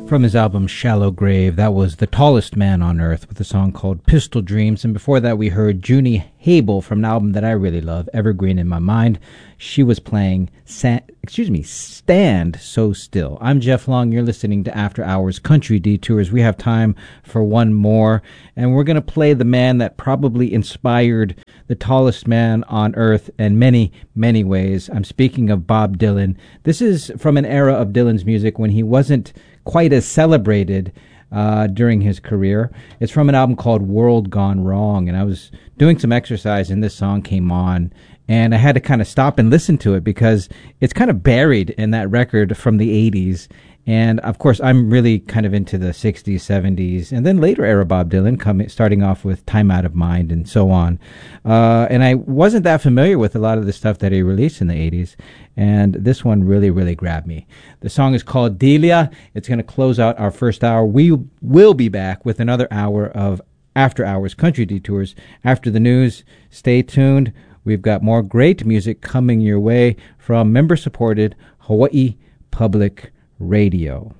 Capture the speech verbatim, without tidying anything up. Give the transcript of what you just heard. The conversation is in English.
From his album Shallow Grave, that was The Tallest Man on Earth with a song called Pistol Dreams. And before that, we heard Junie Habel from an album that I really love, Evergreen in My Mind. She was playing, Sa- excuse me, Stand So Still. I'm Jeff Long. You're listening to After Hours Country Detours. We have time for one more, and we're going to play the man that probably inspired the tallest man on earth in many, many ways. I'm speaking of Bob Dylan. This is from an era of Dylan's music when he wasn't quite as celebrated uh, during his career. It's from an album called World Gone Wrong, and I was doing some exercise and this song came on, and I had to kind of stop and listen to it because it's kind of buried in that record from the eighties. And of course, I'm really kind of into the sixties, seventies, and then later era Bob Dylan, coming starting off with Time Out of Mind and so on. Uh, and I wasn't that familiar with a lot of the stuff that he released in the eighties. And this one really, really grabbed me. The song is called Delia. It's going to close out our first hour. We will be back with another hour of After Hours Country Detours. After the news, stay tuned. We've got more great music coming your way from member-supported Hawaii Public Radio.